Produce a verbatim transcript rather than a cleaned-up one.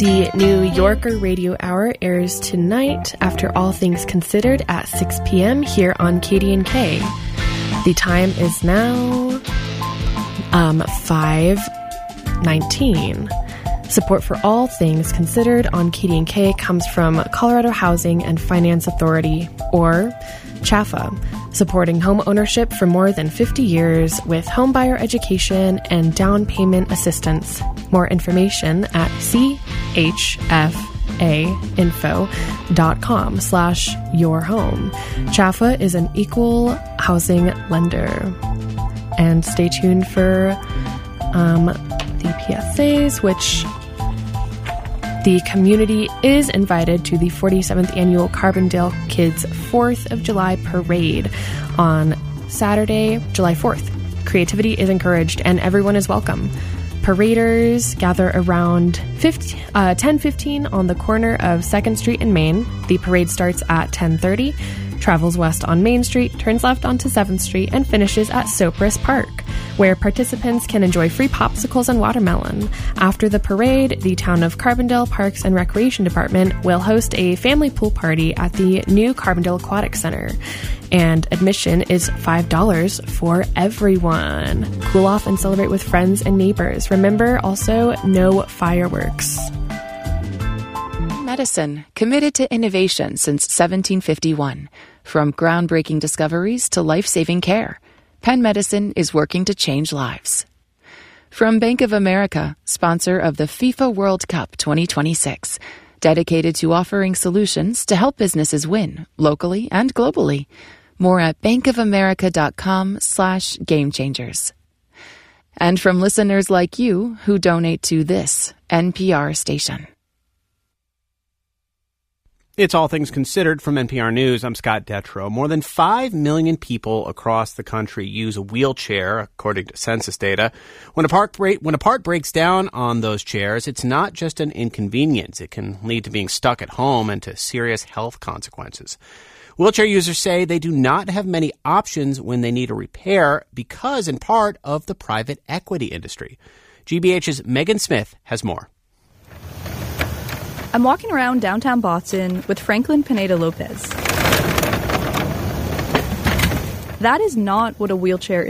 The New Yorker Radio Hour airs tonight after All Things Considered at six p.m. here on K D N K. The time is now um, five nineteen. Support for All Things Considered on K D N K comes from Colorado Housing and Finance Authority, or CHAFA, supporting home ownership for more than fifty years with homebuyer education and down payment assistance. More information at c h f a info dot com slash your home. CHAFA is an equal housing lender. And stay tuned for um, the P S As, which the community is invited to the forty-seventh Annual Carbondale Kids fourth of July Parade on Saturday, July fourth. Creativity is encouraged and everyone is welcome. Paraders gather around ten fifteen on the corner of second Street and Main. The parade starts at ten thirty, travels west on Main Street, turns left onto seventh Street, and finishes at Sopris Park, where participants can enjoy free popsicles and watermelon. After the parade, the Town of Carbondale Parks and Recreation Department will host a family pool party at the new Carbondale Aquatic Center. And admission is five dollars for everyone. Cool off and celebrate with friends and neighbors. Remember, also, no fireworks. Medicine, committed to innovation since seventeen fifty-one. From groundbreaking discoveries to life-saving care, Penn Medicine is working to change lives. From Bank of America, sponsor of the FIFA World Cup twenty twenty-six, dedicated to offering solutions to help businesses win, locally and globally. More at bankofamerica.com slash game changers. And from listeners like you who donate to this N P R station. It's All Things Considered from N P R News. I'm Scott Detrow. More than five million people across the country use a wheelchair, according to census data. When a part, break, when a part breaks down on those chairs, it's not just an inconvenience. It can lead to being stuck at home and to serious health consequences. Wheelchair users say they do not have many options when they need a repair because, in part, of the private equity industry. G B H's Megan Smith has more. I'm walking around downtown Boston with Franklin Pineda Lopez. That is not what a wheelchair